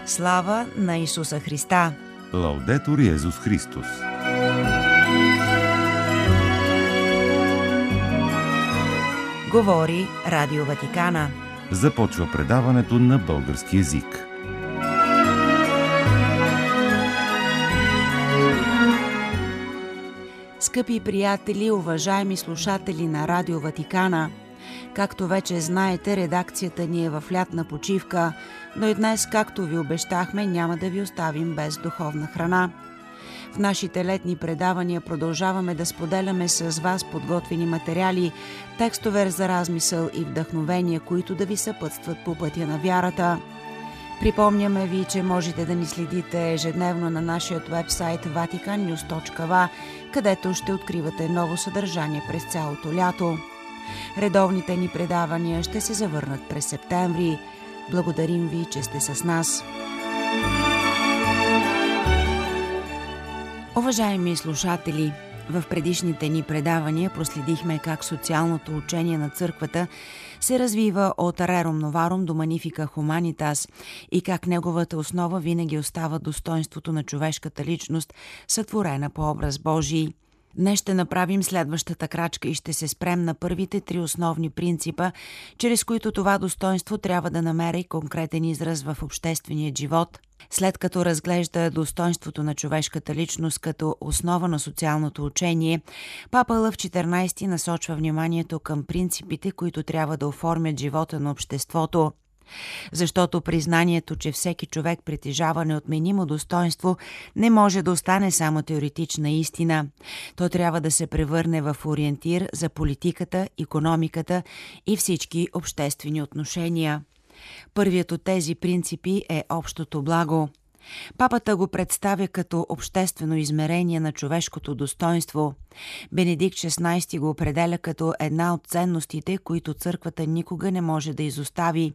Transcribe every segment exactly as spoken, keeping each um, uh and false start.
Слава на Исуса Христа! Лаудетур Йезус Христос! Говори Радио Ватикана. Започва предаването на български език. Скъпи приятели, уважаеми слушатели на Радио Ватикана, както вече знаете, редакцията ни е в лятна почивка, но и днес, както ви обещахме, няма да ви оставим без духовна храна. В нашите летни предавания продължаваме да споделяме с вас подготвени материали, текстове за размисъл и вдъхновения, които да ви съпътстват по пътя на вярата. Припомняме ви, че можете да ни следите ежедневно на нашия уебсайт ватикан нюз точка ви, където ще откривате ново съдържание през цялото лято. Редовните ни предавания ще се завърнат през септември. Благодарим ви, че сте с нас. Уважаеми слушатели, в предишните ни предавания проследихме как социалното учение на църквата се развива от Rerum Novarum до Magnificat Humanitas и как неговата основа винаги остава достоинството на човешката личност, сътворена по образ Божий. Днес ще направим следващата крачка и ще се спрем на първите три основни принципа, чрез които това достоинство трябва да намери конкретен израз в обществения живот. След като разглежда достоинството на човешката личност като основа на социалното учение, Папа Лъв четиринайсети насочва вниманието към принципите, които трябва да оформят живота на обществото. Защото признанието, че всеки човек притежава неотменимо достоинство, не може да остане само теоретична истина. То трябва да се превърне в ориентир за политиката, икономиката и всички обществени отношения. Първият от тези принципи е общото благо. Папата го представя като обществено измерение на човешкото достоинство. Бенедикт шестнайсети го определя като една от ценностите, които църквата никога не може да изостави.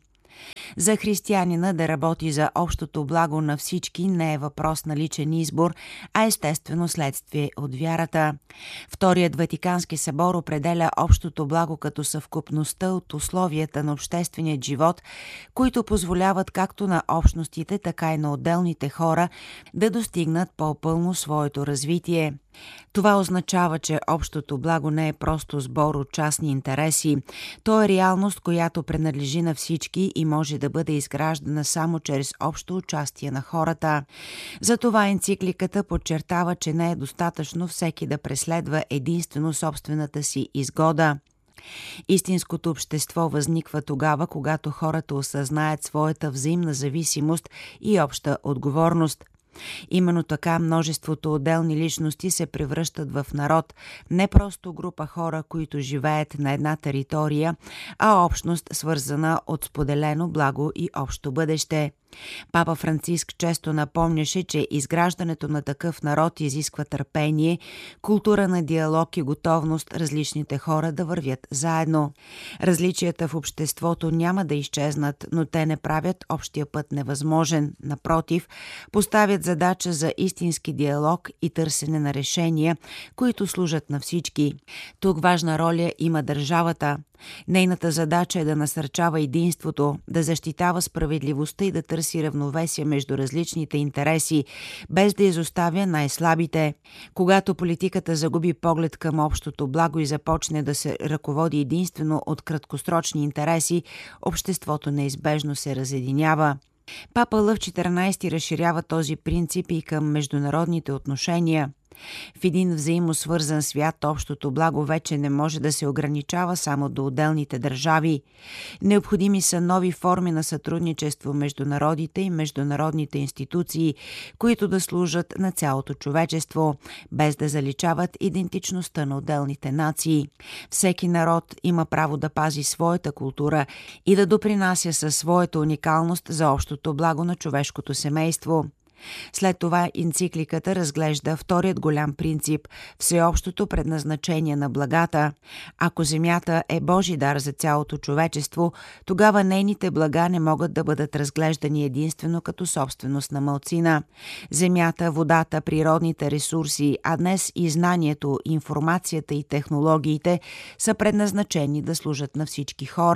За християнина да работи за общото благо на всички не е въпрос на личен избор, а естествено следствие от вярата. Вторият Ватикански събор определя общото благо като съвкупността от условията на обществения живот, които позволяват както на общностите, така и на отделните хора да достигнат по-пълно своето развитие. Това означава, че общото благо не е просто сбор от частни интереси. То е реалност, която принадлежи на всички и може да бъде изграждана само чрез общо участие на хората. Затова енцикликата подчертава, че не е достатъчно всеки да преследва единствено собствената си изгода. Истинското общество възниква тогава, когато хората осъзнаят своята взаимна зависимост и обща отговорност. Именно така множеството отделни личности се превръщат в народ, не просто група хора, които живеят на една територия, а общност, свързана от споделено благо и общо бъдеще. Папа Франциск често напомняше, че изграждането на такъв народ изисква търпение, култура на диалог и готовност различните хора да вървят заедно. Различията в обществото няма да изчезнат, но те не правят общия път невъзможен. Напротив, поставят задача за истински диалог и търсене на решения, които служат на всички. Тук важна роля има държавата. Нейната задача е да насърчава единството, да защитава справедливостта и да търси равновесие между различните интереси, без да изоставя най-слабите. Когато политиката загуби поглед към общото благо и започне да се ръководи единствено от краткосрочни интереси, обществото неизбежно се разединява. Папа Лъв четиринайсети разширява този принцип и към международните отношения. В един взаимосвързан свят общото благо вече не може да се ограничава само до отделните държави. Необходими са нови форми на сътрудничество между народите и международните институции, които да служат на цялото човечество, без да заличават идентичността на отделните нации. Всеки народ има право да пази своята култура и да допринася със своята уникалност за общото благо на човешкото семейство. След това енцикликата разглежда вторият голям принцип – всеобщото предназначение на благата. Ако земята е Божи дар за цялото човечество, тогава нейните блага не могат да бъдат разглеждани единствено като собственост на малцина. Земята, водата, природните ресурси, а днес и знанието, информацията и технологиите са предназначени да служат на всички хора.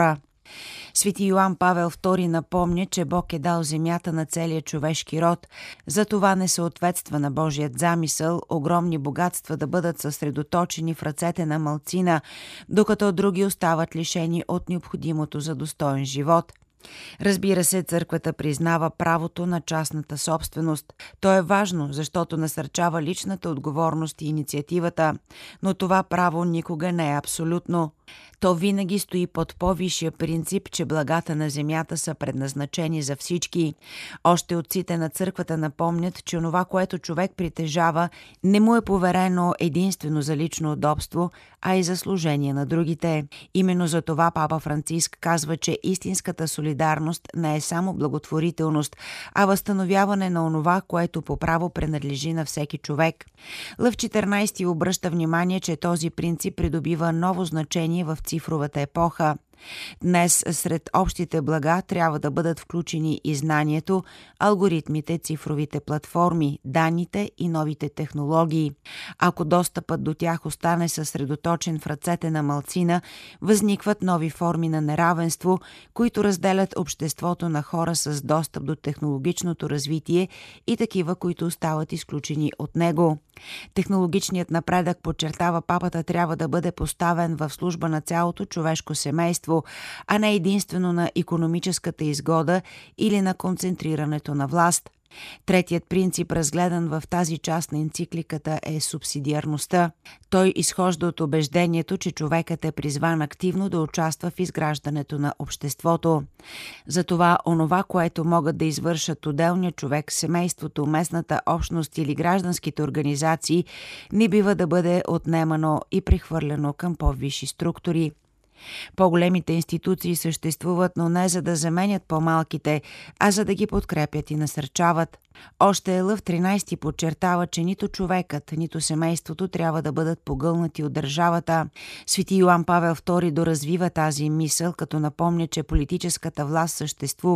Свети Йоан Павел втори напомня, че Бог е дал земята на целия човешки род, затова не съответства на Божият замисъл огромни богатства да бъдат съсредоточени в ръцете на малцина, докато други остават лишени от необходимото за достоен живот. Разбира се, църквата признава правото на частната собственост. То е важно, защото насърчава личната отговорност и инициативата, но това право никога не е абсолютно. То винаги стои под по-висшия принцип, че благата на земята са предназначени за всички. Още отците на църквата напомнят, че онова, което човек притежава, не му е поверено единствено за лично удобство, а и за служение на другите. Именно за това папа Франциск казва, че истинската солидарност не е само благотворителност, а възстановяване на онова, което по право принадлежи на всеки човек. Лъв четиринайсети обръща внимание, че този принцип придобива ново значение в цифровата епоха. Днес сред общите блага трябва да бъдат включени и знанието, алгоритмите, цифровите платформи, данните и новите технологии. Ако достъпът до тях остане съсредоточен в ръцете на малцина, възникват нови форми на неравенство, които разделят обществото на хора с достъп до технологичното развитие и такива, които остават изключени от него. Технологичният напредък, подчертава папата, трябва да бъде поставен в служба на цялото човешко семейство, а не единствено на икономическата изгода или на концентрирането на власт. Третият принцип, разгледан в тази част на енцикликата, е субсидиарността. Той изхожда от убеждението, че човекът е призван активно да участва в изграждането на обществото. Затова онова, което могат да извършат отделният човек, семейството, местната общност или гражданските организации, не бива да бъде отнемано и прехвърлено към по-висши структури. По-големите институции съществуват, но не за да заменят по-малките, а за да ги подкрепят и насърчават. Още Лъв тринайсети подчертава, че нито човекът, нито семейството трябва да бъдат погълнати от държавата. Свети Йоан Павел втори доразвива тази мисъл, като напомня, че политическата власт съществува